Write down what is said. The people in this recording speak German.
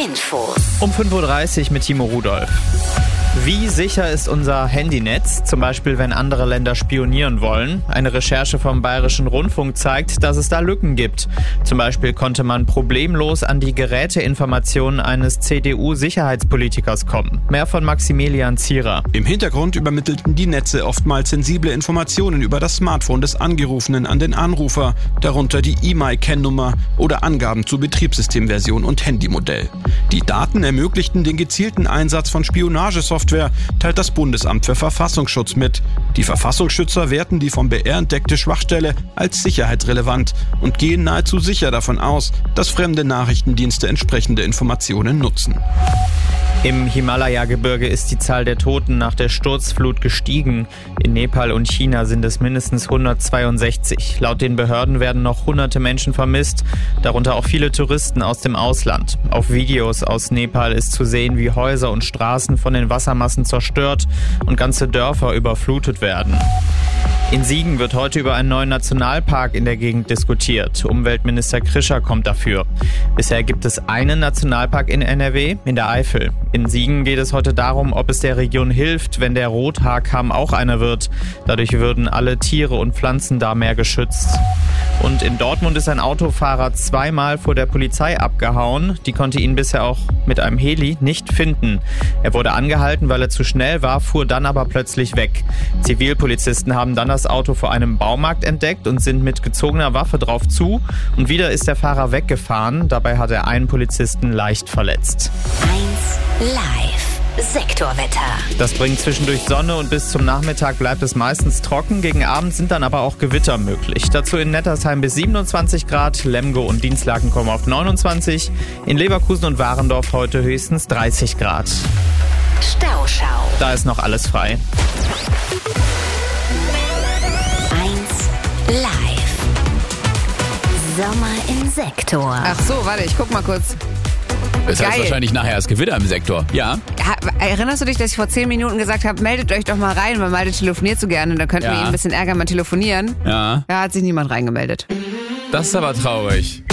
Infos. Um 5:30 Uhr mit Timo Rudolph. Wie sicher ist unser Handynetz, zum Beispiel wenn andere Länder spionieren wollen? Eine Recherche vom Bayerischen Rundfunk zeigt, dass es da Lücken gibt. Zum Beispiel konnte man problemlos an die Geräteinformationen eines CDU-Sicherheitspolitikers kommen. Mehr von Maximilian Zierer. Im Hintergrund übermittelten die Netze oftmals sensible Informationen über das Smartphone des Angerufenen an den Anrufer, darunter die E-Mail-Kennnummer oder Angaben zu Betriebssystemversion und Handymodell. Die Daten ermöglichten den gezielten Einsatz von Spionagesoftware, teilt das Bundesamt für Verfassungsschutz mit. Die Verfassungsschützer werten die vom BR entdeckte Schwachstelle als sicherheitsrelevant und gehen nahezu sicher davon aus, dass fremde Nachrichtendienste entsprechende Informationen nutzen. Im Himalaya-Gebirge ist die Zahl der Toten nach der Sturzflut gestiegen. In Nepal und China sind es mindestens 162. Laut den Behörden werden noch hunderte Menschen vermisst, darunter auch viele Touristen aus dem Ausland. Auf Videos aus Nepal ist zu sehen, wie Häuser und Straßen von den Wassermassen zerstört und ganze Dörfer überflutet werden. In Siegen wird heute über einen neuen Nationalpark in der Gegend diskutiert. Umweltminister Krischer kommt dafür. Bisher gibt es einen Nationalpark in NRW, in der Eifel. In Siegen geht es heute darum, ob es der Region hilft, wenn der Rothaarkamm auch einer wird. Dadurch würden alle Tiere und Pflanzen da mehr geschützt. Und in Dortmund ist ein Autofahrer zweimal vor der Polizei abgehauen. Die konnte ihn bisher auch mit einem Heli nicht finden. Er wurde angehalten, weil er zu schnell war, fuhr dann aber plötzlich weg. Zivilpolizisten haben dann das Auto vor einem Baumarkt entdeckt und sind mit gezogener Waffe drauf zu. Und wieder ist der Fahrer weggefahren. Dabei hat er einen Polizisten leicht verletzt. 1 Live. Sektorwetter. Das bringt zwischendurch Sonne und bis zum Nachmittag bleibt es meistens trocken. Gegen Abend sind dann aber auch Gewitter möglich. Dazu in Nettersheim bis 27 Grad, Lemgo und Dinslaken kommen auf 29. In Leverkusen und Warendorf heute höchstens 30 Grad. Stauschau. Da ist noch alles frei. 1 Live. Sommer im Sektor. Ach so, warte, ich guck mal kurz. Es heißt wahrscheinlich nachher das Gewitter im Sektor. Ja. Erinnerst du dich, dass ich vor 10 Minuten gesagt habe, meldet euch doch mal rein, weil Malte telefoniert so gerne. Dann könnten wir ihn ein bisschen ärgern beim Telefonieren. Ja. Da hat sich niemand reingemeldet. Das ist aber traurig.